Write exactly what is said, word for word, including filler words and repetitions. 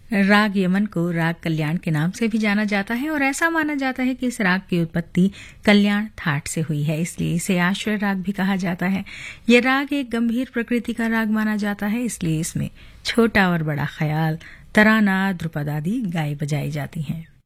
राग यमन को राग कल्याण के नाम से भी जाना जाता है और ऐसा माना जाता है कि इस राग की उत्पत्ति कल्याण थाट से हुई है, इसलिए इसे आश्रय राग भी कहा जाता है। यह राग एक गंभीर प्रकृति का राग माना जाता है, इसलिए इसमें छोटा और बड़ा ख्याल, तराना, ध्रुपद आदि गाए बजाई जाती हैं।